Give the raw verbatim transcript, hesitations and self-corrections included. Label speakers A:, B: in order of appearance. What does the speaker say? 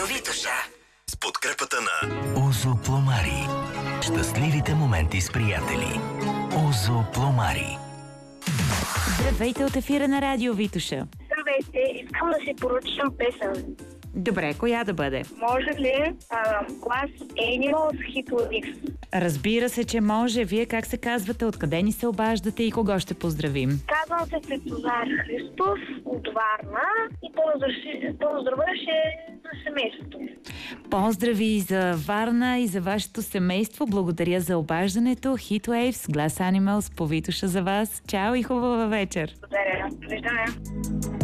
A: Витоша.
B: С подкрепата на Озо Пломари. Щастливите моменти с приятели. Озо Пломари.
C: Здравейте от ефира на Радио Витоша.
D: Здравейте, искам да си поръчам песен.
C: Добре, коя да бъде?
D: Може ли а, Glass Animals Hit Lyrics?
C: Разбира се, че може. Вие как се казвате, откъде ни се обаждате и кого ще поздравим?
D: Казвам се Светозар Христов от Варна и поздравяше за семейството.
C: Поздрави за Варна и за вашето семейство. Благодаря за обаждането. Heat Waves, Glass Animals по Витоша за вас. Чао и хубава вечер!
D: Благодаря. Виждане.